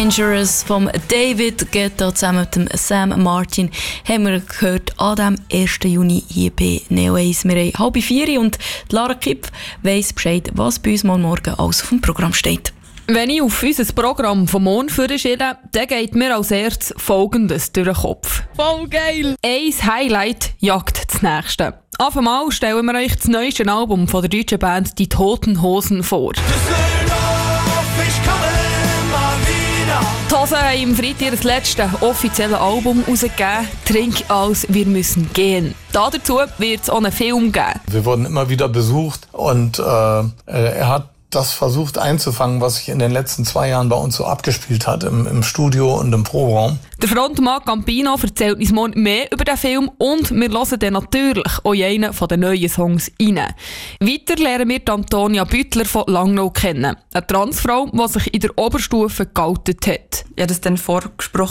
Dangerous vom David Guetta zusammen mit dem Sam Martin haben wir gehört an dem 1. Juni hier bei Neo 1. Wir haben 3:30 und Lara Kipp weiss Bescheid, was bei uns morgen alles auf dem Programm steht. Wenn ich auf unser Programm vom Mond schaue, dann geht mir als erstes Folgendes durch den Kopf. Voll geil! Ein Highlight jagt das nächste. Auf einmal stellen wir euch das neueste Album von der deutschen Band Die Toten Hosen vor. Die Hosen haben im Freitag ihr letztes offizielles Album herausgegeben, «Trink aus, wir müssen gehen». Dazu wird es auch einen Film geben. Wir wurden immer wieder besucht und er hat das versucht einzufangen, was sich in den letzten 2 Jahren bei uns so abgespielt hat, im Studio und im Proberaum. Der Frontmann Campino erzählt uns morgen mehr über den Film und wir hören dann natürlich auch einen von den neuen Songs rein. Weiter lernen wir Antonia Büttler von Langnau kennen. Eine Transfrau, die sich in der Oberstufe geoutet hat. Ich habe das dann vorgesprochen